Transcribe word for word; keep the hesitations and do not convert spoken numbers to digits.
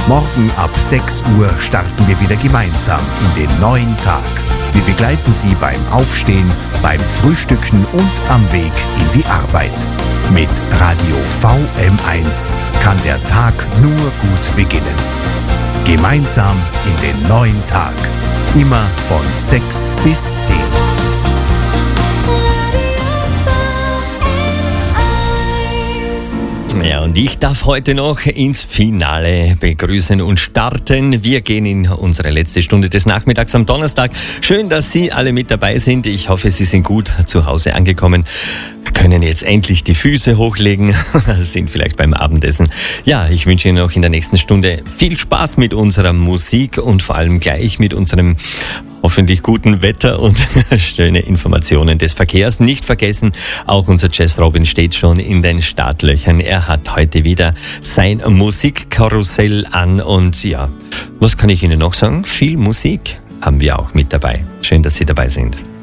Morgen ab sechs Uhr starten wir wieder gemeinsam in den neuen Tag. Wir begleiten Sie beim Aufstehen, beim Frühstücken und am Weg in die Arbeit. Mit Radio V M eins kann der Tag nur gut beginnen. Gemeinsam in den neuen Tag. Immer von sechs bis zehn. Ja, und ich darf heute noch ins Finale begrüßen und starten. Wir gehen in unsere letzte Stunde des Nachmittags am Donnerstag. Schön, dass Sie alle mit dabei sind. Ich hoffe, Sie sind gut zu Hause angekommen. Können jetzt endlich die Füße hochlegen, sind vielleicht beim Abendessen. Ja, ich wünsche Ihnen noch in der nächsten Stunde viel Spaß mit unserer Musik und vor allem gleich mit unserem hoffentlich guten Wetter und schöne Informationen des Verkehrs. Nicht vergessen, auch unser Jazz Robin steht schon in den Startlöchern. Er hat heute wieder sein Musikkarussell an und ja, was kann ich Ihnen noch sagen? Viel Musik haben wir auch mit dabei. Schön, dass Sie dabei sind.